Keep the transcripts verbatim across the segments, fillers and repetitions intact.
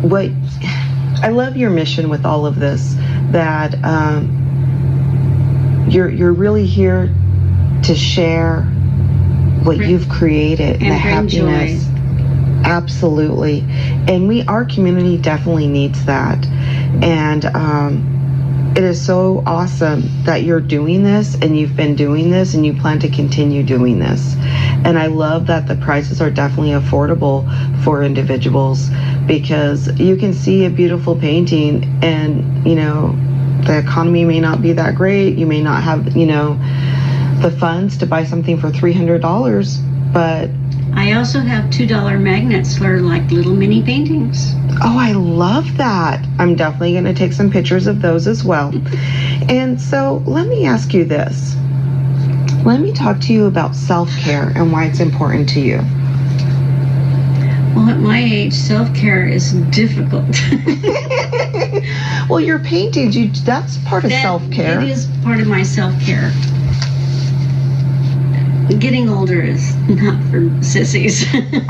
what I love your mission with all of this, that um, you're you're really here to share what Bring, you've created and, and the happiness. Joy. Absolutely. And we, our community definitely needs that. And um, it is so awesome that you're doing this, and you've been doing this, and you plan to continue doing this. And I love that the prices are definitely affordable for individuals, because you can see a beautiful painting and, you know, the economy may not be that great. You may not have, you know, the funds to buy something for three hundred dollars, but I also have two dollar magnets for like little mini paintings. Oh, I love that. I'm definitely going to take some pictures of those as well. And so let me ask you this. Let me talk to you about self-care and why it's important to you. Well, at my age, self-care is difficult. Well, your paintings, you, that's part of that, self-care. It is part of my self-care. Getting older is not for sissies.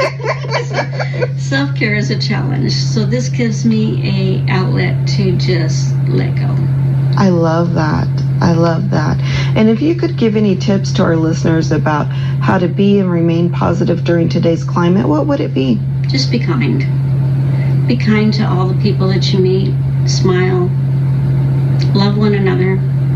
Self-care is a challenge, so this gives me a outlet to just let go. I love that. I love that. And if you could give any tips to our listeners about how to be and remain positive during today's climate, what would it be? Just be kind. Be kind to all the people that you meet. Smile. Love one another.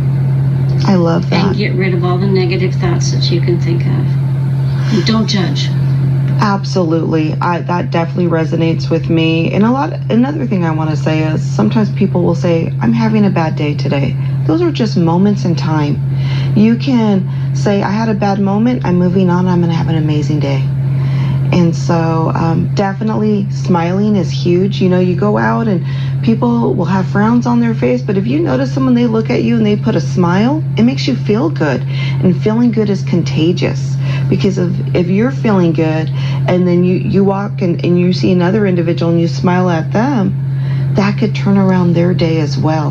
I love that. And get rid of all the negative thoughts that you can think of. And don't judge. Absolutely. I, that definitely resonates with me. And a lot. Another thing I want to say is sometimes people will say, I'm having a bad day today. Those are just moments in time. You can say, I had a bad moment. I'm moving on. I'm going to have an amazing day. And so um, definitely smiling is huge. You know, you go out and people will have frowns on their face, but if you notice someone, they look at you and they put a smile, it makes you feel good. And feeling good is contagious, because if, if you're feeling good and then you, you walk and, and you see another individual and you smile at them, that could turn around their day as well.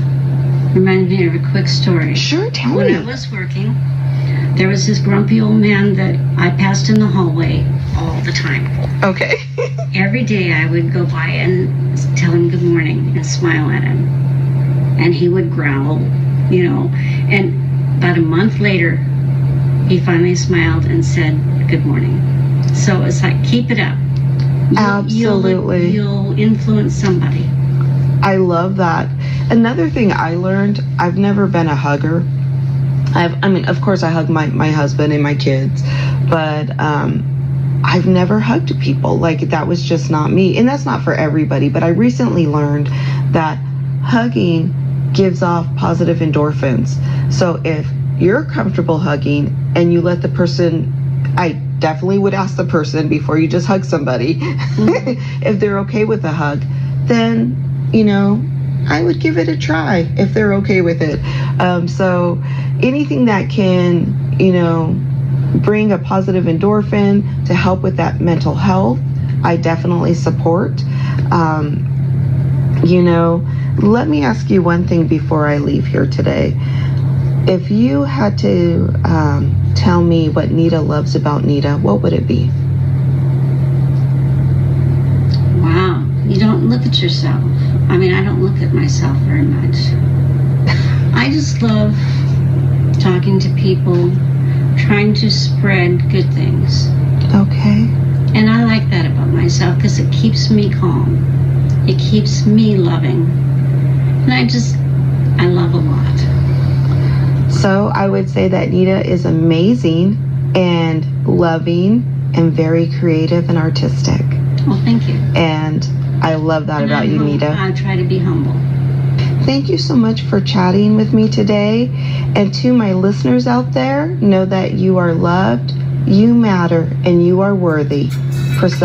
Reminds me of a quick story. Sure, tell when me. When I was working, there was this grumpy old man that I passed in the hallway all the time. Okay. Every day I would go by and tell him good morning and smile at him. And he would growl, you know. And about a month later, he finally smiled and said good morning. So it's like, keep it up. You'll, Absolutely. You'll, you'll influence somebody. I love that. Another thing I learned, I've never been a hugger. I've, I mean, of course I hug my, my husband and my kids, but um, I've never hugged people. Like, that was just not me. And that's not for everybody, but I recently learned that hugging gives off positive endorphins. So if you're comfortable hugging and you let the person, I definitely would ask the person before you just hug somebody, mm-hmm. if they're okay with a hug, then, you know, I would give it a try if they're okay with it. Um, so anything that can, you know, bring a positive endorphin to help with that mental health, I definitely support. Um, you know, let me ask you one thing before I leave here today. If you had to um, tell me what Nita loves about Nita, what would it be? Wow, you don't look at yourself. I mean, I don't look at myself very much. I just love talking to people, trying to spread good things. Okay. And I like that about myself because it keeps me calm. It keeps me loving. And I just, I love a lot. So I would say that Nita is amazing and loving and very creative and artistic. Well, thank you. And I love that and about I'm you, hum- Nita. I try to be humble. Thank you so much for chatting with me today. And to my listeners out there, know that you are loved, you matter, and you are worthy. For